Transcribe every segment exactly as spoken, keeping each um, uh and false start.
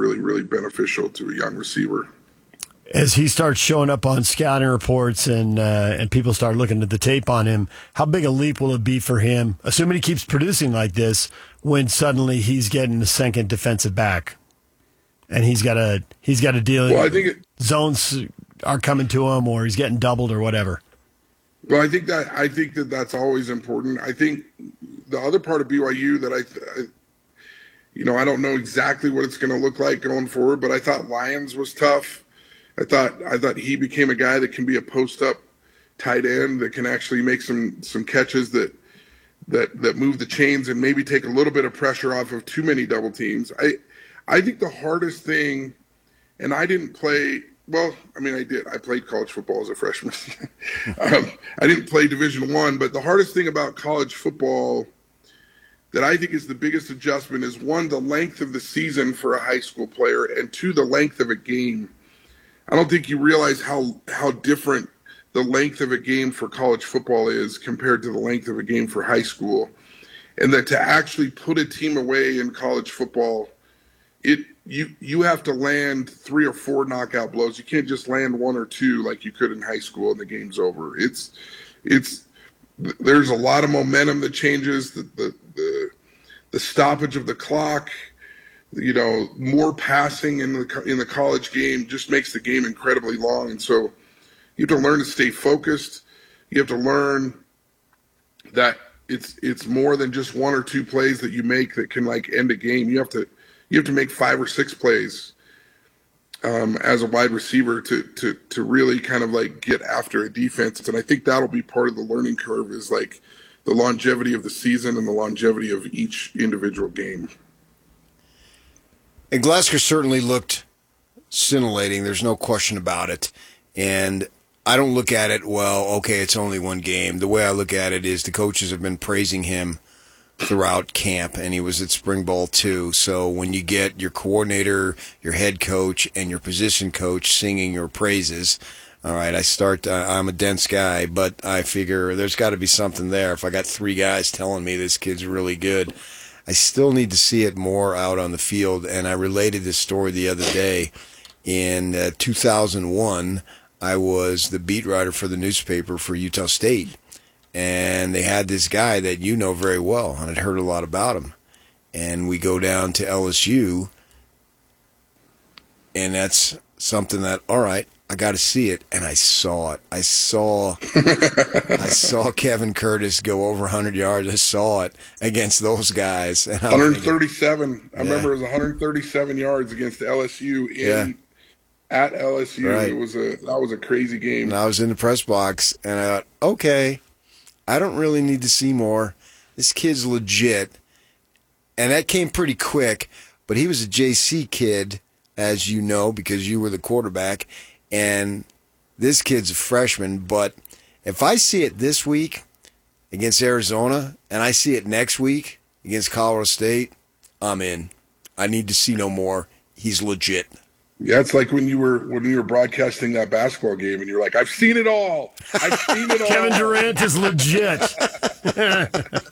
really, really beneficial to a young receiver. As he starts showing up on scouting reports and uh, and people start looking at the tape on him, how big a leap will it be for him, assuming he keeps producing like this, when suddenly he's getting the second defensive back, and he's got a he's got a deal. Well, I think it, zones are coming to him, or he's getting doubled, or whatever. Well, I think that I think that that's always important. I think the other part of B Y U that I, I you know, I don't know exactly what it's going to look like going forward, but I thought Lyons was tough. I thought I thought he became a guy that can be a post-up tight end that can actually make some some catches that that that move the chains and maybe take a little bit of pressure off of too many double teams. I I think the hardest thing, and I didn't play well. I mean, I did. I played college football as a freshman. um, I didn't play Division One, but the hardest thing about college football that I think is the biggest adjustment is, one, the length of the season for a high school player, and two, the length of a game. I don't think you realize how how different the length of a game for college football is compared to the length of a game for high school. And that to actually put a team away in college football, it you you have to land three or four knockout blows. You can't just land one or two like you could in high school and the game's over. It's it's there's a lot of momentum that changes, the the the, the stoppage of the clock. You know, more passing in the in the college game just makes the game incredibly long. And so you have to learn to stay focused. You have to learn that it's it's more than just one or two plays that you make that can like end a game. You have to you have to make five or six plays um, as a wide receiver to to to really kind of like get after a defense. And I think that'll be part of the learning curve, is like the longevity of the season and the longevity of each individual game. And Glesker certainly looked scintillating. There's no question about it. And I don't look at it, well, okay, it's only one game. The way I look at it is the coaches have been praising him throughout camp, and he was at Spring Ball too. So when you get your coordinator, your head coach, and your position coach singing your praises, all right, I start, uh, I'm a dense guy, but I figure there's got to be something there. If I got three guys telling me this kid's really good, I still need to see it more out on the field. And I related this story the other day. In uh, two thousand one, I was the beat writer for the newspaper for Utah State. And they had this guy that you know very well, and I'd heard a lot about him. And we go down to L S U, and that's something that, all right, I got to see it, and I saw it. I saw I saw Kevin Curtis go over one hundred yards. I saw it against those guys. And one thirty-seven. Thinking, I yeah. remember it was one thirty-seven yards against L S U in yeah. at L S U. Right. It was a that was a crazy game. And I was in the press box, and I thought, okay, I don't really need to see more. This kid's legit. And that came pretty quick, but he was a J C kid, as you know, because you were the quarterback. And this kid's a freshman, but if I see it this week against Arizona and I see it next week against Colorado State, I'm in. I need to see no more. He's legit. Yeah, it's like when you were when you were broadcasting that basketball game and you're like, I've seen it all. I've seen it all. Kevin Durant is legit. yeah,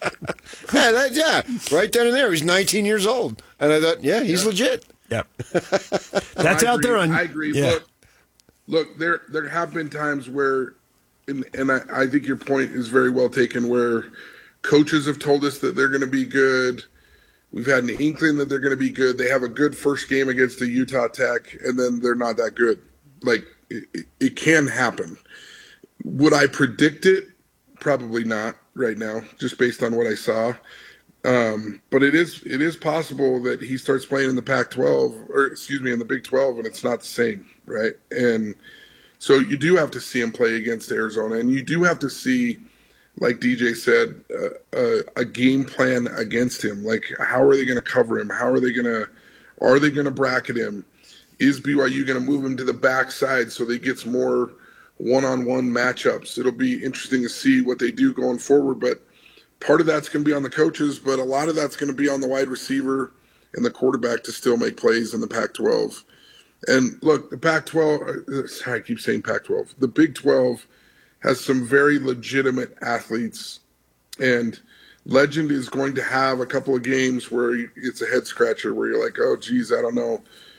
that, yeah, right then and there. He's nineteen years old. And I thought, yeah, he's yeah. legit. Yep. That's I out agree. there on. I agree. Yeah. Look, look, there there have been times where, and, and I, I think your point is very well taken, where coaches have told us that they're going to be good. We've had an inkling that they're going to be good. They have a good first game against the Utah Tech, and then they're not that good. Like, it, it, it can happen. Would I predict it? Probably not right now, just based on what I saw. Um, but it is it is possible that he starts playing in the Pac twelve, or excuse me, in the Big twelve, and it's not the same, right? And so you do have to see him play against Arizona, and you do have to see, like D J said, uh, uh, a game plan against him. Like, how are they going to cover him? How are they going to – are they going to bracket him? Is B Y U going to move him to the backside so that he gets more one-on-one matchups? It'll be interesting to see what they do going forward, but part of that's going to be on the coaches, but a lot of that's going to be on the wide receiver and the quarterback to still make plays in the Pac twelve. And, look, the Pac twelve – I keep saying Pac twelve. The Big twelve – has some very legitimate athletes, and Legend is going to have a couple of games where it's a head scratcher where you're like, oh, geez, I don't know.